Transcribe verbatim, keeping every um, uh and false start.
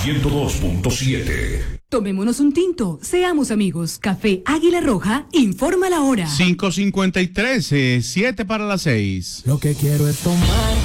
ciento dos punto siete. Tomémonos un tinto, seamos amigos. Café Águila Roja, informa la hora. cinco cincuenta y tres, siete para las seis. Lo que quiero es tomar